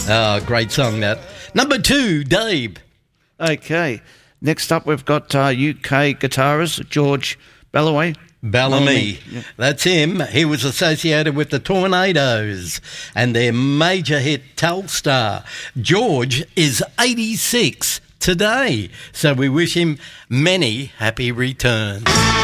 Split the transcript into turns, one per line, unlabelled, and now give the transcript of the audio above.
Oh, great song that. Number 2, Dave.
Okay. Next up, we've got UK guitarist George Bellamy.
Yeah. That's him. He was associated with the Tornadoes and their major hit Telstar. George is 86 today, so we wish him many happy returns.